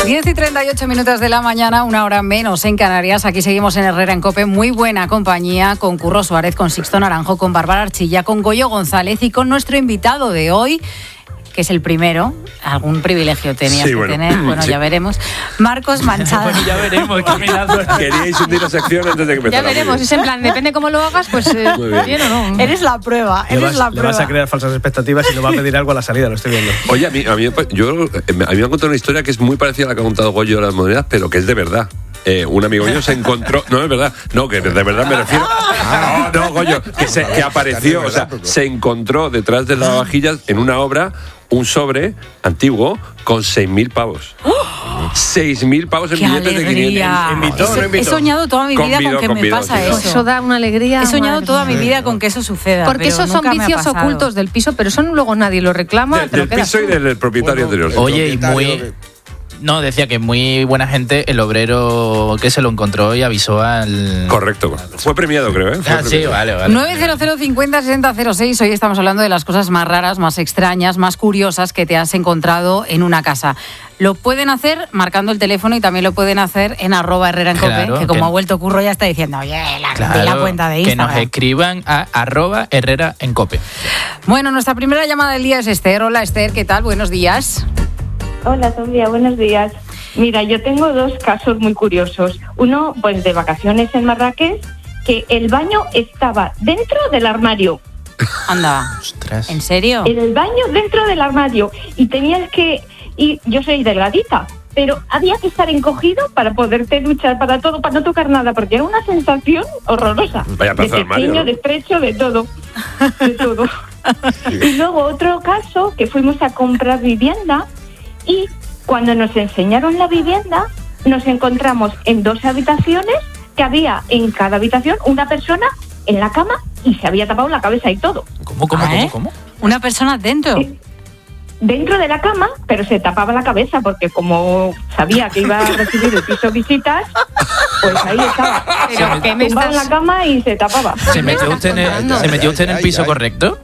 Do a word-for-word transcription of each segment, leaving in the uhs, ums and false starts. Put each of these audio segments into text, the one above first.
diez y treinta y ocho minutos de la mañana, una hora menos en Canarias. Aquí seguimos en Herrera en COPE. Muy buena compañía con Curro Suárez, con Sixto Naranjo, con Bárbara Archilla, con Goyo González y con nuestro invitado de hoy, que es el primero. Algún privilegio tenías sí, que bueno, tener. Bueno, sí. ya veremos. Marcos Manchado. Bueno, ya veremos. Queríais hundir la sección antes de que empezara. Ya veremos, es en plan, depende cómo lo hagas, pues eh, bien. bien o no. Eres la prueba, Le eres vas, la le prueba. vas a crear falsas expectativas y le va a pedir algo a la salida, lo estoy viendo. Oye, a mí, a mí, yo, a mí me han contado una historia que es muy parecida a la que ha contado Goyo de las monedas, pero que es de verdad. Eh, un amigo mío se encontró, no es verdad, no, que de verdad me refiero, no, no, Goyo, que, se, que apareció, o sea, se encontró detrás de las vajillas en una obra un sobre antiguo con seis mil pavos. seis mil pavos en ¡Qué billetes de quinientos. alegría! ¿Invitó o no He invitó? soñado toda mi vida Convidó, con que convidó, me pasa sí. eso. Eso da una alegría. He soñado toda mi madre vida con que eso suceda. Porque pero esos son nunca me ha vicios pasado. ocultos del piso, pero eso luego nadie lo reclama. De- te lo del quedas piso y tú. del propietario Bueno, anterior. Oye, y muy... No, decía que muy buena gente, el obrero que se lo encontró y avisó al... Correcto. Fue premiado, creo, ¿eh? Fue Ah, sí, premiado. vale, vale. nueve cero cero cincuenta sesenta cero seis. Hoy estamos hablando de las cosas más raras, más extrañas, más curiosas que te has encontrado en una casa. Lo pueden hacer marcando el teléfono y también lo pueden hacer en arroba Herrera en Cope, Claro, que como que- ha vuelto Curro ya está diciendo, oye, la, Claro, de la cuenta de que Instagram. nos escriban a arroba Herrera en Cope. Bueno, nuestra primera llamada del día es Esther. Hola Esther, ¿qué tal? Buenos días. Hola Sofía, buenos días. Mira, yo tengo dos casos muy curiosos. Uno, pues de vacaciones en Marrakech, que el baño estaba dentro del armario. Anda, Ostras. ¿en serio? El baño dentro del armario. Y tenías que... Y yo soy delgadita, pero había que estar encogido para poderte duchar, para todo, para no tocar nada, porque era una sensación horrorosa. Vaya de pedazo de armario, pequeño, ¿no? de estrecho, de todo. De todo. Y luego otro caso, que fuimos a comprar vivienda y cuando nos enseñaron la vivienda, nos encontramos en dos habitaciones, que había en cada habitación una persona en la cama y se había tapado la cabeza y todo. ¿Cómo, cómo, ¿Ah, eh? cómo, cómo? Una persona dentro. Sí. Dentro de la cama, pero se tapaba la cabeza porque como sabía que iba a recibir el piso visitas, pues ahí estaba. Pero, ¿qué me Tumbado en estás- la cama y se tapaba. ¿Se metió usted en el, ¿se metió usted en el piso correcto?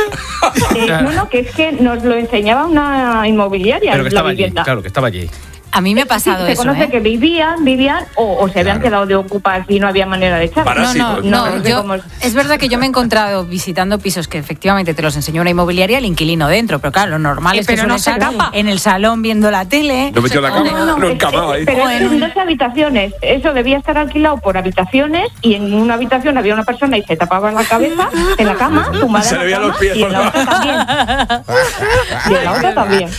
Eh, no, no, que es que nos lo enseñaba una inmobiliaria, Pero que la estaba allí, vivienda. claro, que estaba allí. A mí me ha pasado se eso, conoce ¿eh? que vivían, vivían o, o se habían Claro. quedado de ocupas y no había manera de echar. Para- No, no, Parásitos. no. No, no sé yo- cómo es. es verdad que yo me he encontrado visitando pisos que efectivamente te los enseñó una inmobiliaria, el inquilino dentro, pero claro, lo normal Eh, es que pero no suele se estar tapa. en el salón viendo la tele. No metió en la No, cama, no, no, no es- encamaba ahí. Pero O es en en un- dos habitaciones. Eso debía estar alquilado por habitaciones y en una habitación había una persona y se tapaba la cabeza en la cama, tumbada Se en le la veían cama, los pies y en la por otra también. Y en la otra también.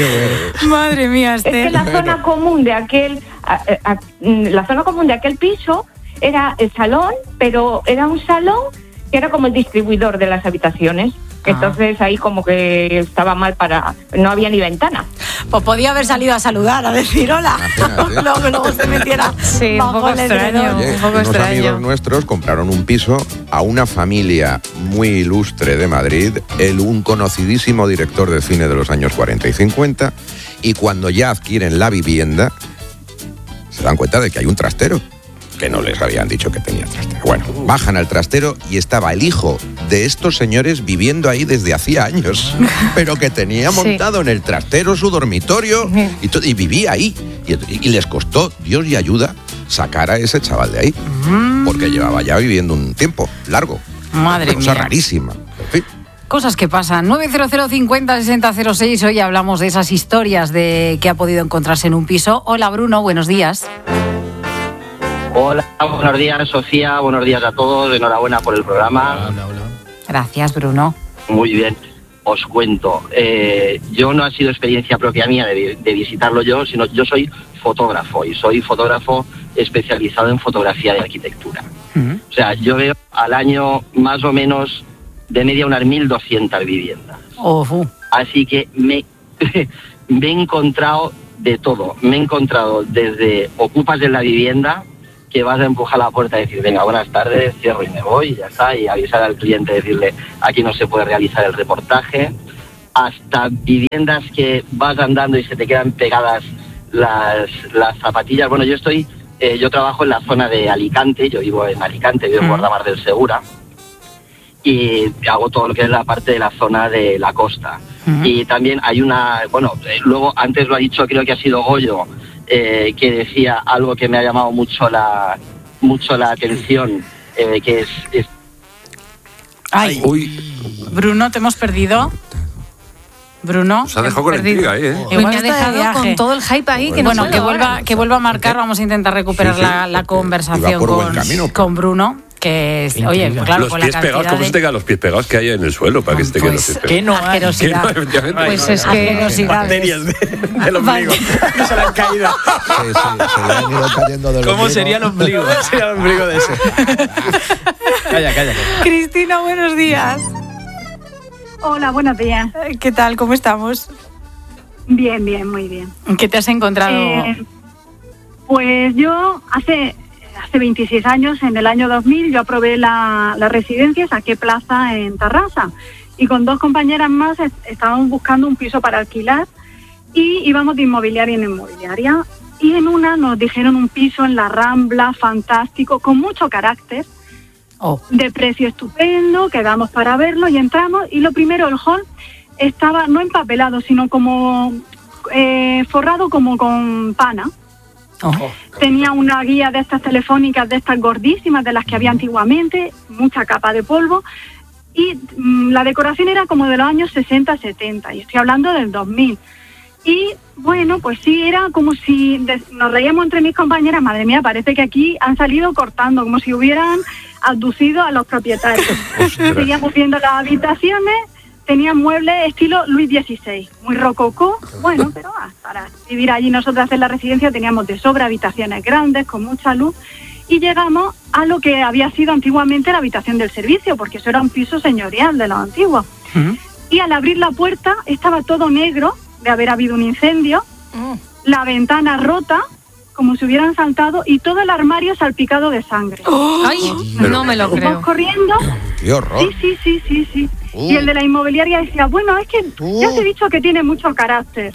Madre mía, Es que Esther. la zona común de aquel, a- a- la zona común de aquel piso era el salón, pero era un salón que era como el distribuidor de las habitaciones. Entonces ahí como que estaba mal para... No había ni ventana. Pues podía haber salido a saludar, a decir hola. luego, que luego se metiera Sí, un bajo poco el extraño. edredón. Oye, un poco unos extraño. amigos nuestros compraron un piso a una familia muy ilustre de Madrid, el, un conocidísimo director de cine de los años cuarenta y cincuenta, y cuando ya adquieren la vivienda, se dan cuenta de que hay un trastero, que no les habían dicho que tenía trastero. Bueno, bajan al trastero y estaba el hijo de estos señores viviendo ahí desde hacía años, pero que tenía Sí. montado en el trastero su dormitorio y, to- y vivía ahí. Y, y les costó, Dios y ayuda, sacar a ese chaval de ahí, porque llevaba ya viviendo un tiempo largo. Madre Cosa mía. rarísima. En fin. Cosas que pasan. nueve cero cero cincuenta sesenta cero seis. Hoy hablamos de esas historias de que ha podido encontrarse en un piso. Hola Bruno, buenos días. Hola, buenos días Sofía, buenos días a todos, enhorabuena por el programa. Hola, hola. Gracias, Bruno. Muy bien, os cuento. Eh, yo no ha sido experiencia propia mía de, de visitarlo yo, sino yo soy fotógrafo y soy fotógrafo especializado en fotografía de arquitectura. Mm. O sea, yo veo al año más o menos de media unas mil doscientas viviendas. Oh, uh. Así que me, me he encontrado de todo. Me he encontrado desde ocupas en la vivienda, que vas a empujar la puerta y decir, venga, buenas tardes, cierro y me voy, y ya está, y avisar al cliente, decirle, aquí no se puede realizar el reportaje, hasta viviendas que vas andando y se te quedan pegadas las, las zapatillas. Bueno, yo estoy, eh, yo trabajo en la zona de Alicante, yo vivo en Alicante, vivo en Guardamar del Segura, y hago todo lo que es la parte de la zona de la costa. Uh-huh. Y también hay una, bueno, eh, luego antes lo ha dicho, creo que ha sido Goyo, eh, que decía algo que me ha llamado mucho la, mucho la atención, eh, que es... es Ay, Uy, Bruno, te hemos perdido. Bruno, se ha dejado con la perdido. intriga ahí, ¿eh? Igual me ha está de dejado viaje. con todo el hype ahí. Que no Bueno, sé que ahora. vuelva, que vuelva a marcar, vamos a intentar recuperar Sí, sí, la, la porque conversación iba por buen con, camino. con Bruno, que es, Qué oye, intriga. claro, los con pies la pegados, cantidad ¿cómo de... se te quedan los pies pegados que hay en el suelo para que se te queden los Pues, pies ¿Qué pegados? no hay? Que asquerosidad. no, efectivamente. Pues es que... Asquerosidades. Bacterias de- del ombligo. Que se le han caído. Sí, sí, se le han ido cayendo del ¿Cómo ombligo. sería el ombligo? Sí, el ombligo de ese. Calla, calla. Cristina, buenos días. Hola, buenos días. ¿Qué tal? ¿Cómo estamos? Bien, bien, muy bien. ¿Qué te has encontrado? Eh, pues yo hace, hace veintiséis años, en el año dos mil, yo aprobé la, la residencia, saqué plaza en Tarrasa y con dos compañeras más est- estábamos buscando un piso para alquilar y íbamos de inmobiliaria en inmobiliaria y en una nos dijeron un piso en la Rambla, fantástico, con mucho carácter, Oh, de precio estupendo, quedamos para verlo y entramos y lo primero, el hall estaba no empapelado, sino como eh, forrado como con pana. oh. Tenía una guía de estas telefónicas, de estas gordísimas, de las que había antiguamente, mucha capa de polvo y mm, la decoración era como de los años sesenta, setenta y estoy hablando del dos mil. Y bueno, pues sí, era como si de- nos reíamos entre mis compañeras, madre mía, parece que aquí han salido cortando, como si hubieran abducido a los propietarios. Seguíamos viendo las habitaciones, tenían muebles estilo Luis dieciséis, muy rococó, bueno, pero ah, para vivir allí nosotras en la residencia teníamos de sobra habitaciones grandes, con mucha luz, y llegamos a lo que había sido antiguamente la habitación del servicio, porque eso era un piso señorial de los antiguos. Mm. Y al abrir la puerta estaba todo negro, de haber habido un incendio, la ventana rota, como si hubieran saltado, y todo el armario salpicado de sangre. Ay, no me lo creo. Vamos corriendo. ¡Qué horror! Sí, sí, sí, sí, sí. Uh. Y el de la inmobiliaria decía, bueno, es que Uh. ya te he dicho que tiene mucho carácter.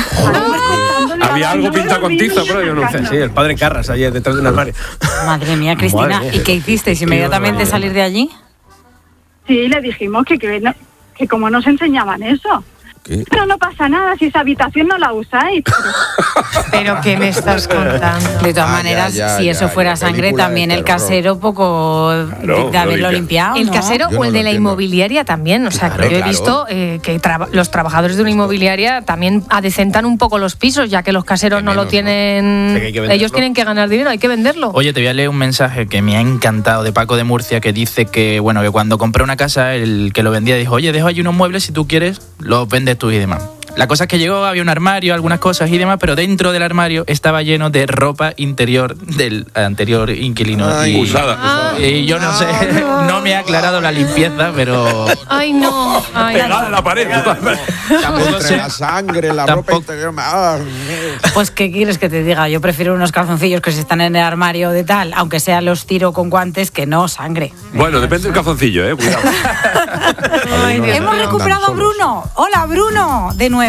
Había algo pintado con tiza, pero yo no sé. Sí, el padre Carras, allí detrás de un armario. Madre mía, Cristina. Madre mía. ¿Y qué hicisteis? ¿Inmediatamente salir de allí? Sí, le dijimos que, que, no- que como nos enseñaban eso. ¿Qué? Pero no pasa nada, si esa habitación no la usáis. Pero ¿qué me estás contando? De todas Ah, maneras, ya, ya, si eso ya, fuera ya, sangre, película de también el terror. casero poco Claro, de haberlo lo limpia. limpiado, El ¿no? casero Yo o el no de lo la entiendo. inmobiliaria también. O sea, Claro, que yo he claro. visto eh, que traba- los trabajadores de una inmobiliaria también adecentan un poco los pisos, ya que los caseros Que no lo menos, ¿no? tienen. Sí, que hay que venderlo. Ellos tienen que ganar dinero, hay que venderlo. Oye, te voy a leer un mensaje que me ha encantado de Paco de Murcia, que dice que, bueno, que cuando compré una casa, el que lo vendía dijo, oye, dejo allí unos muebles, si tú quieres, los vendes tú y demás. La cosa es que llegó, había un armario, algunas cosas y demás, pero dentro del armario estaba lleno de ropa interior del anterior inquilino. Ay. y, Usada. y yo no sé, no me ha aclarado la limpieza, pero Ay, no. Ay, Pegada en la pared. tampoco Entre sé. la sangre, la Tampoco- ropa interior. ¡Ah! Pues, ¿qué quieres que te diga? Yo prefiero unos calzoncillos que se están en el armario de tal, aunque sea los tiro con guantes, que no sangre. Bueno, depende del calzoncillo, eh. Cuidado. Ay, Dios Hemos mío. recuperado a solos. Bruno. Hola, Bruno, de nuevo.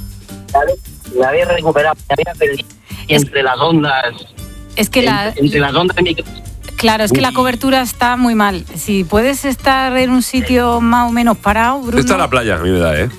Me había recuperado, me había perdido entre las ondas, Es que la, entre, entre las ondas de mi... claro, es que la cobertura está muy mal. Si puedes estar en un sitio más o menos parado, Bruno. Está en la playa, a mí me da, eh.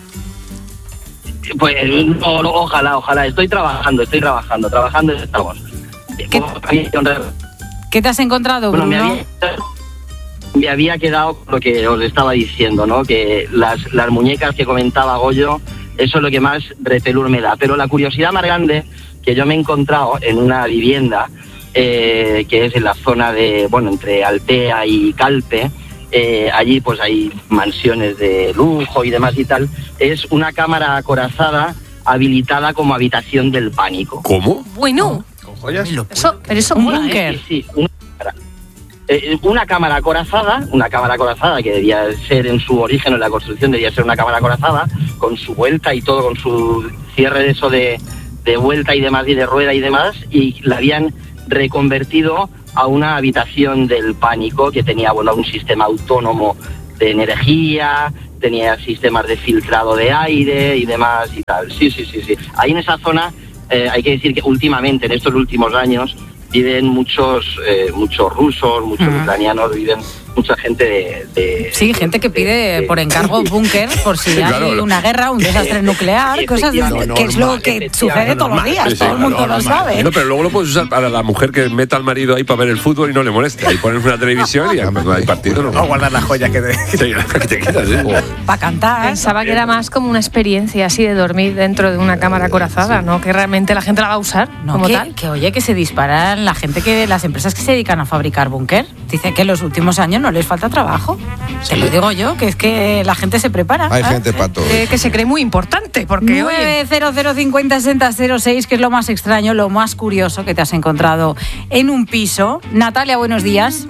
Pues no, no, ojalá, ojalá. Estoy trabajando, estoy trabajando, trabajando estamos. ¿Qué- ¿Qué te has encontrado, Bueno, me Bruno? había, me había quedado con lo que os estaba diciendo, ¿no? Que las, las muñecas que comentaba Goyo, eso es lo que más repelús me da. Pero la curiosidad más grande que yo me he encontrado en una vivienda, eh, que es en la zona de, bueno, entre Altea y Calpe, eh, allí pues hay mansiones de lujo y demás y tal, es una cámara acorazada habilitada como habitación del pánico. ¿Cómo? Bueno, ¿Con joyas? eso, pero eso Un mola, ¿eh? búnker. Sí, sí, una cámara. Eh, una cámara acorazada, una cámara acorazada que debía ser en su origen, en la construcción, debía ser una cámara acorazada, con su vuelta y todo, con su cierre de eso de, de vuelta y demás, y de rueda y demás, y la habían reconvertido a una habitación del pánico que tenía, bueno, un sistema autónomo de energía, tenía sistemas de filtrado de aire y demás y tal. Sí, sí, sí, sí. Ahí en esa zona, eh, hay que decir que últimamente, en estos últimos años, viven muchos eh, muchos rusos, muchos Ujú. ucranianos, viven mucha gente de... de sí, gente que pide de, de, por encargo búnker por si claro, hay lo, una guerra, un desastre nuclear, cosas de, no, que es lo que sucede todos los días, sí, todo el mundo lo sabe. No, pero luego lo puedes usar para la mujer que meta al marido ahí para ver el fútbol y no le moleste. Ahí pones una televisión y hay partido. No, no guardar las joyas que te, que te, que te quitas. ¿eh? Para cantar. Pensaba que era más como una experiencia así de dormir dentro de una cámara acorazada, ¿no? Que realmente la gente la va a usar no, como que, tal. Que oye, que se disparan la gente, que las empresas que se dedican a fabricar búnker. Dice que en los últimos años no les falta trabajo. Sí. Te lo digo yo, que es que la gente se prepara. Hay ¿eh? gente para todo. Eh, que se cree muy importante, porque nueve cero cero cincuenta sesenta cero seis, que es lo más extraño, lo más curioso que te has encontrado en un piso. Natalia, buenos días.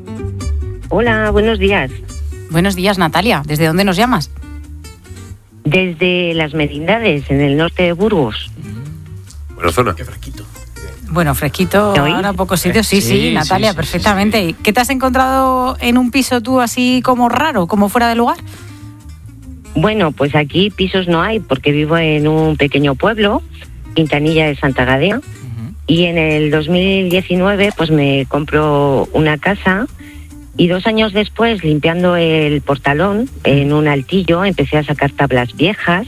Hola, buenos días. Buenos días, Natalia. ¿Desde dónde nos llamas? Desde Las Merindades, en el norte de Burgos. Buena zona. Qué fresquito. Bueno, fresquito, ahora pocos sitios. Sí, sí, sí Natalia, sí, sí, perfectamente. Sí, sí, sí. ¿Qué te has encontrado en un piso tú así como raro, como fuera de lugar? Bueno, pues aquí pisos no hay, porque vivo en un pequeño pueblo, Quintanilla de Santa Gadea, uh-huh. y en el dos mil diecinueve pues me compro una casa y dos años después, limpiando el portalón en un altillo, empecé a sacar tablas viejas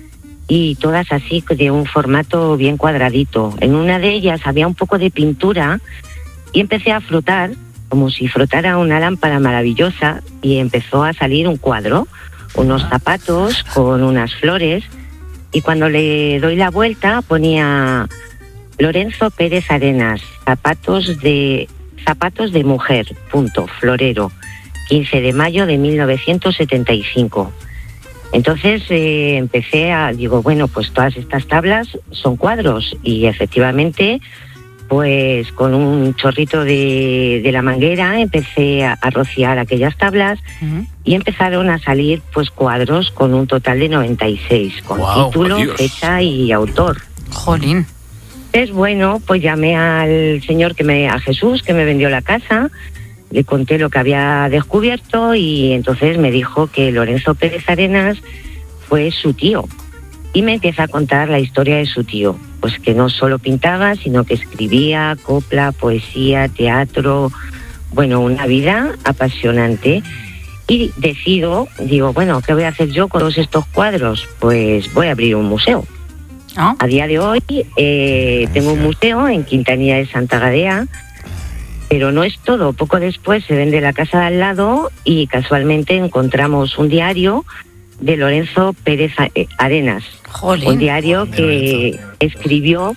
y todas así de un formato bien cuadradito. En una de ellas había un poco de pintura y empecé a frotar, como si frotara una lámpara maravillosa, y empezó a salir un cuadro, unos zapatos con unas flores, y cuando le doy la vuelta ponía Lorenzo Pérez Arenas, zapatos de zapatos de mujer, punto, florero, quince de mayo de mil novecientos setenta y cinco. Entonces eh, empecé a, digo, bueno, pues todas estas tablas son cuadros, y efectivamente, pues con un chorrito de, de la manguera empecé a, a rociar aquellas tablas, uh-huh. y empezaron a salir pues cuadros con un total de noventa y seis, con wow, título, Dios. fecha y autor. Jolín. Es bueno, pues llamé al señor que me, a Jesús, que me vendió la casa. Le conté lo que había descubierto y entonces me dijo que Lorenzo Pérez Arenas fue su tío. Y me empieza a contar la historia de su tío. Pues que no solo pintaba, sino que escribía copla, poesía, teatro. Bueno, una vida apasionante. Y decido, digo, bueno, ¿qué voy a hacer yo con todos estos cuadros? Pues voy a abrir un museo. ¿Ah? A día de hoy eh, tengo un museo en Quintanilla de Santa Gadea. Pero no es todo. Poco después se vende la casa de al lado y casualmente encontramos un diario de Lorenzo Pérez Arenas. Jolín. Un diario que escribió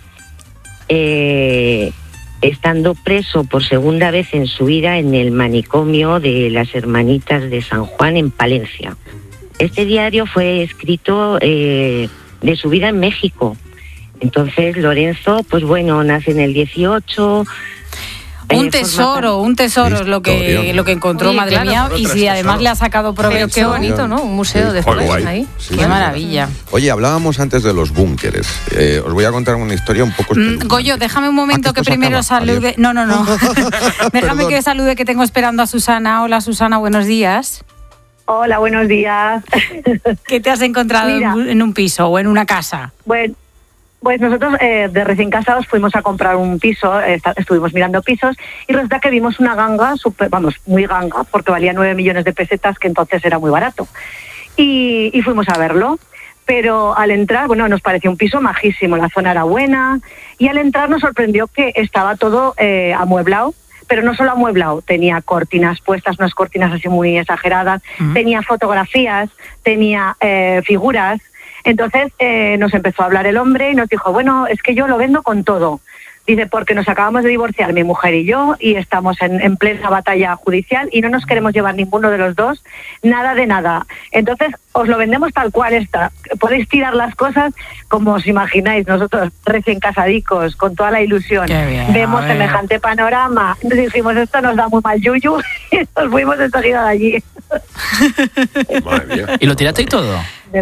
eh, estando preso por segunda vez en su vida en el manicomio de las Hermanitas de San Juan en Palencia. Este diario fue escrito eh, de su vida en México. Entonces Lorenzo, pues bueno, nace en el dieciocho... Un tesoro, un tesoro es lo que lo que encontró, sí, madre claro, mía, y si además le ha sacado provecho. Pero qué bonito, ¿no? Un museo sí, después ahí. Sí, qué maravilla. Oye, hablábamos antes de los búnkeres. Eh, os voy a contar una historia un poco... Mm, Goyo, déjame un momento ah, que, que primero acaba. salude... Adiós. No, no, no. Déjame que salude, que tengo esperando a Susana. Hola, Susana, buenos días. Hola, buenos días. ¿Qué te has encontrado Mira, en un piso o en una casa? Bueno... Pues nosotros eh, de recién casados fuimos a comprar un piso, eh, estuvimos mirando pisos y resulta que vimos una ganga, super, vamos, muy ganga, porque valía nueve millones de pesetas, que entonces era muy barato. Y, y fuimos a verlo, pero al entrar, bueno, nos pareció un piso majísimo, la zona era buena, y al entrar nos sorprendió que estaba todo eh, amueblado, pero no solo amueblado, tenía cortinas puestas, unas cortinas así muy exageradas, uh-huh. tenía fotografías, tenía eh, figuras. Entonces eh, nos empezó a hablar el hombre y nos dijo, bueno, es que yo lo vendo con todo. Dice, porque nos acabamos de divorciar mi mujer y yo y estamos en, en plena batalla judicial y no nos queremos llevar ninguno de los dos, nada de nada. Entonces os lo vendemos tal cual está. Podéis tirar las cosas como os imagináis, nosotros recién casadicos, con toda la ilusión. Bien, vemos semejante panorama. Nos dijimos, esto nos da muy mal yuyu y nos fuimos enseguida de allí. Madre mía. ¿Y lo tirasteis todo?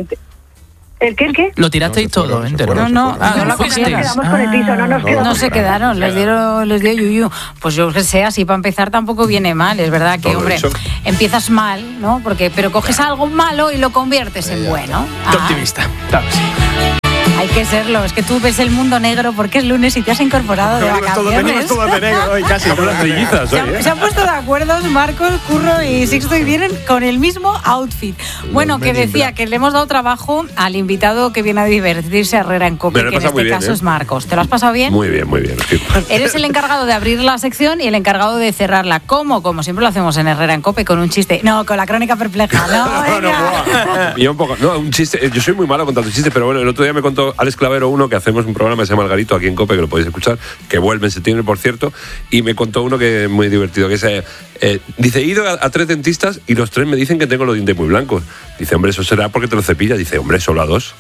¿El qué, el qué? Lo tirasteis no, todo, entero. No, no, ah, no, no, nos quedamos con el piso, no nos quedamos. No se quedaron, les dieron, les dio yuyu. Pues yo que sé, así para empezar tampoco viene mal, es verdad que, todo hombre, hecho. Empiezas mal, ¿no? Porque, pero coges algo malo y lo conviertes en bueno. Qué optimista, claro, sí. Hay que serlo, es que tú ves el mundo negro porque es lunes y te has incorporado de Venimos todos, vacaciones. venimos todos de negro hoy, casi. Somos las trillizas Se hoy, han, ¿eh? se han puesto de acuerdo Marcos, Curro y Sixto y vienen con el mismo outfit. Bueno, que decía que le hemos dado trabajo al invitado que viene a divertirse a Herrera en Cope, Me lo he que en pasado este muy bien, caso ¿eh? es Marcos. ¿Te lo has pasado bien? Muy bien, muy bien. Sí. Eres el encargado de abrir la sección y el encargado de cerrarla. ¿Cómo? Como siempre lo hacemos en Herrera en Cope, con un chiste. No, con la crónica perpleja, ¿no? No, no, Venga. Y un poco, no, un chiste. Yo soy muy malo contando chistes, pero bueno, el otro día me contó Alex Clavero uno que hacemos un programa que se llama Algarito aquí en Cope, que lo podéis escuchar, que vuelve en septiembre, por cierto, y me contó uno que es muy divertido, que es, eh, eh, dice, he ido a, a tres dentistas y los tres me dicen que tengo los dientes muy blancos. Dice, hombre, eso será porque te lo cepillas. Dice, hombre, solo a dos.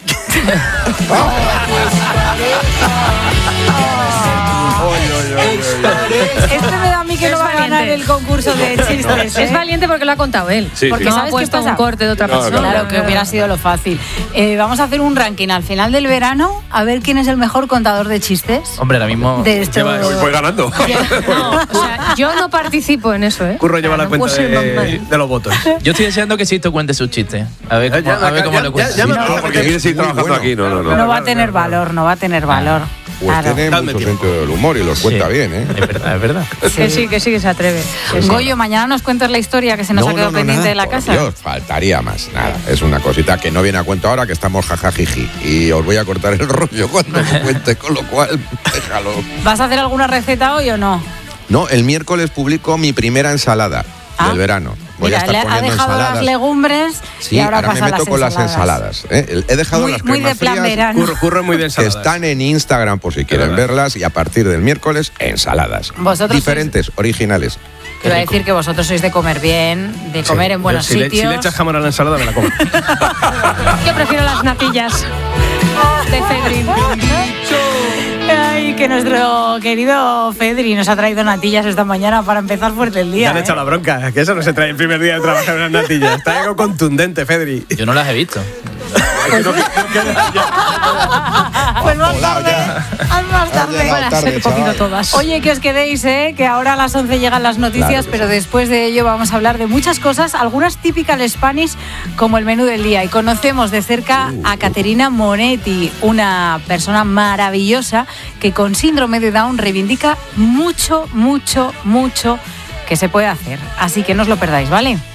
Este me da a mí que Es no va a ganar valiente. el concurso de chistes. ¿eh? Es valiente porque lo ha contado él. Sí, Porque sí. No ¿sabes ha qué puesto pasa? un corte de otra No, persona. Claro, que hubiera sido lo fácil. Eh, vamos a hacer un ranking al final del verano, a ver quién es el mejor contador de chistes. Hombre, ahora mismo De esto. lleva- Voy, voy ganando. No, o sea, yo no participo en eso, ¿eh? Curro lleva la No cuenta puedo ser de, normal. de los votos. Yo estoy deseando que Sisto cuente sus chistes. A ver cómo, Ya, ya, a ver cómo ya, le cuenta. ya, ya me- No, porque quieres seguir Muy trabajando bueno. aquí. No, no, no. No va a tener valor, no va a tener valor. Pues Claro. tiene Dadme mucho tiempo. sentido del humor y los cuenta Sí. bien, ¿eh? Es verdad, es verdad. Que sí, que sí, que se atreve. Goyo, mañana nos cuentas la historia que se nos ha quedado pendiente nada, de la por casa. Dios, faltaría más, nada. Es una cosita que no viene a cuento ahora, que estamos jajajiji. Y os voy a cortar el rollo cuando me cuente, con lo cual, déjalo. ¿Vas a hacer alguna receta hoy o no? No, el miércoles publico mi primera ensalada Ah. del verano. Voy Mira, a estar le ha poniendo dejado ensaladas. las legumbres Sí, y ahora, ahora, pasa me meto las con las ensaladas. ensaladas. ¿eh? He dejado Muy, las muy cremas de plan frías, verano. Curro, curro es muy de que ensaladas. están en Instagram por si quieren verdad. verlas, y a partir del miércoles, ensaladas. Vosotros Diferentes, originales. Te iba a decir que vosotros sois de comer bien, de comer en buenos si le, sitios. si le echas jamón a la ensalada, me la como. Yo prefiero las natillas de Cedrin. Ay, que nuestro querido Fedri nos ha traído natillas esta mañana para empezar fuerte el Ya día. han ¿eh? echado la bronca, que eso no se trae el primer día de trabajar en unas natillas. Está algo contundente, Fedri. Yo no las he visto. Pues más Volado tarde. ya. haz más tarde. llegado Van a tarde, ser comido chaval. todas. Oye, que os quedéis, ¿eh? Que ahora a las once llegan las noticias, Claro que pero sí. después de ello vamos a hablar de muchas cosas, algunas típicas Spanish, como el menú del día. Y conocemos de cerca a Caterina Monetti, una persona maravillosa que con síndrome de Down reivindica mucho, mucho, mucho que se puede hacer. Así que no os lo perdáis, ¿vale?